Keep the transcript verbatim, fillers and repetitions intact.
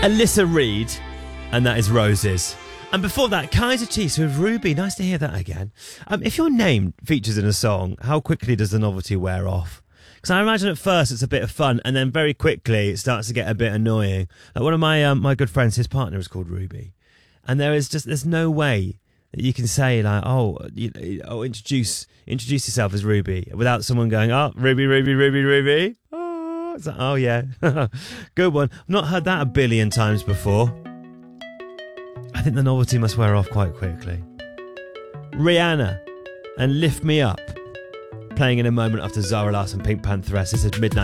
Alyssa Reed, and that is Roses. And before that, Kaiser Chiefs with Ruby. Nice to hear that again. Um, if your name features in a song, how quickly does the novelty wear off? Because I imagine at first it's a bit of fun, and then very quickly it starts to get a bit annoying. Like one of my um, my good friends, his partner is called Ruby, and there is just there's no way that you can say like, oh, you, oh, introduce introduce yourself as Ruby without someone going, oh, Ruby, Ruby, Ruby, Ruby. Oh, it's like, oh yeah, good one. I've not heard that a billion times before. I think the novelty must wear off quite quickly. Rihanna and Lift Me Up, playing in a moment after Zara Larsson, Pink Pantheress. This is Midnight